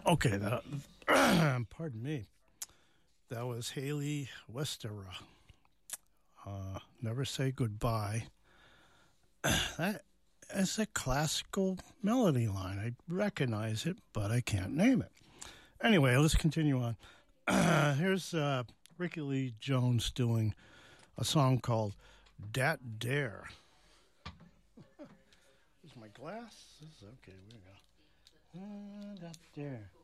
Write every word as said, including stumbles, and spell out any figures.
Okay, that, pardon me. That was Haley Westera. Uh, Never Say Goodbye. That is a classical melody line. I recognize it, but I can't name it. Anyway, let's continue on. Uh, here's uh, Ricky Lee Jones doing a song called Dat Dare. Is my glasses? Okay, we go. Uh, Dat Dare.